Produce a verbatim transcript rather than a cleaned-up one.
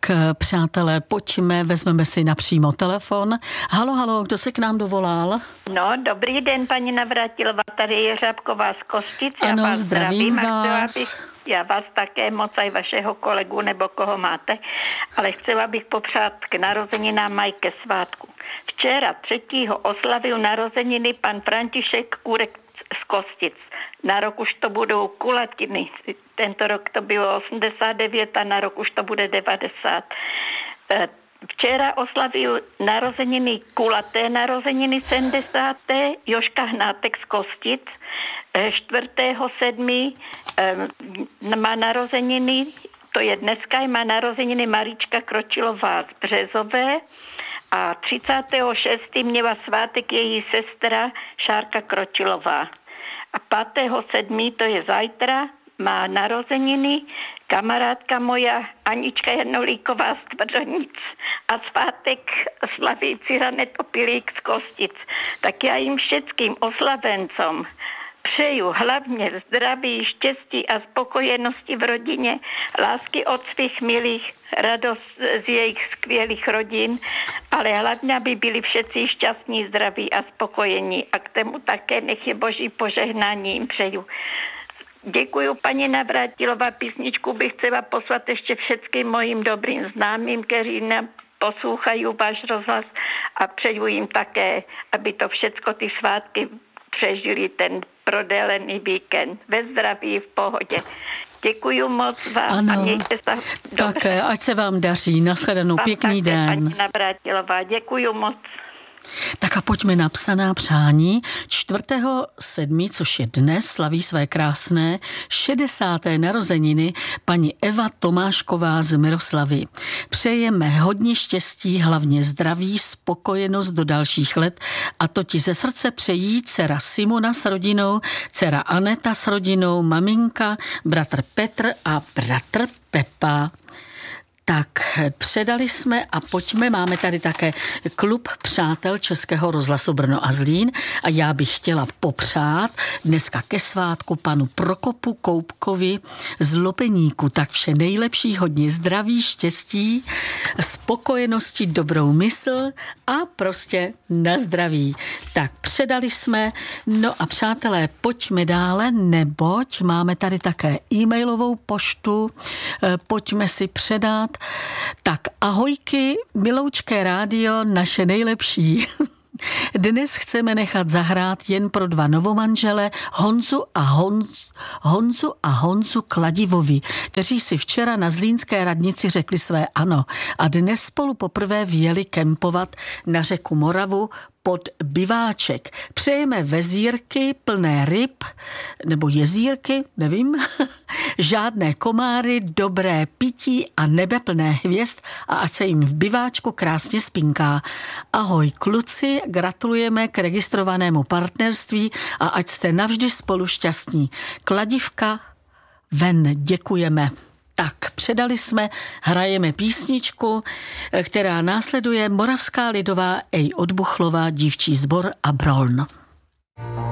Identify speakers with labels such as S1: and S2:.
S1: přátelé, pojďme, vezmeme si napřímo telefon. Halo, halo, kdo se k nám dovolal?
S2: No, dobrý den, paní Navrátilová, tady je Řábková z Kostic.
S1: Ano,
S2: já vás
S1: zdravím
S2: zdravím
S1: vás.
S2: Bych, já vás také moc, aj vašeho kolegu, nebo koho máte, ale chtěla bych popřát k narozeninám mají ke svátku. Včera třetího oslavil narozeniny pan František Kůrek z Kostic. Na rok už to budou kulatiny. Tento rok to bylo osmdesát devět a na rok už to bude devadesát. Včera oslavil narozeniny kulaté narozeniny sedmdesáté Joška Hnátek z Kostic. čtvrtého sedmého má narozeniny, to je dneska, má narozeniny Marička Kročilová z Březové a třicátého šestého měla svátek její sestra Šárka Kročilová. A pátého sedmého to je zajtra, má narozeniny kamarádka moja Anička Janolíková z Tvrdonic a svátek slaví Cyrane Topilík z Kostic. Tak já jim všetkým oslavencom přeju hlavně zdraví, štěstí a spokojenosti v rodině, lásky od svých milých, radost z jejich skvělých rodin, ale hlavně, aby byli všetci šťastní, zdraví a spokojení. A k tomu také nech je Boží požehnání jim přeju. Děkuju, paní Navrátilová, písničku bych chtěla poslat ještě všetkým mojím dobrým známým, kteří nám poslouchají váš rozhlas a přeju jim také, aby to všecko ty svátky přežili ten prodelený víkend ve zdraví, v pohodě. Děkuju moc vám
S1: ano,
S2: a mějte se dobře.
S1: Tak, ať se vám daří. Nashledanou, pěkný
S2: také,
S1: den.
S2: Paní Navrátilová, děkuju moc.
S1: Tak a pojďme na psaná přání. čtvrtého sedmého což je dnes, slaví své krásné šedesáté narozeniny paní Eva Tomášková z Miroslavy. Přejeme hodně štěstí, hlavně zdraví, spokojenost do dalších let a to ti ze srdce přejí dcera Simona s rodinou, dcera Aneta s rodinou, maminka, bratr Petr a bratr Pepa. Tak předali jsme a pojďme, máme tady také klub přátel Českého rozhlasu Brno a Zlín a já bych chtěla popřát dneska ke svátku panu Prokopu Koupkovi z Lopeníku. Tak vše nejlepší, hodně zdraví, štěstí, spokojenosti, dobrou mysl a prostě na zdraví. Tak předali jsme, no a přátelé, pojďme dále, neboť máme tady také e-mailovou poštu, pojďme si předat. Tak ahojky, Miloučké rádio, naše nejlepší. Dnes chceme nechat zahrát jen pro dva novomanžele Honzu a Honzu, Honzu a Honzu Kladivovi, kteří si včera na zlínské radnici řekli své ano a dnes spolu poprvé vyjeli kempovat na řeku Moravu pod Biváček. Přejeme vezírky plné ryb, nebo jezírky, nevím, žádné komáry, dobré pití a nebe plné hvězd a ať se jim v Biváčku krásně spinká. Ahoj kluci, gratulujeme k registrovanému partnerství a ať jste navždy spolu šťastní. Kladivka ven, děkujeme. Tak, předali jsme, hrajeme písničku, která následuje Moravská lidová Ej od Buchlova, Dívčí sbor a Broln.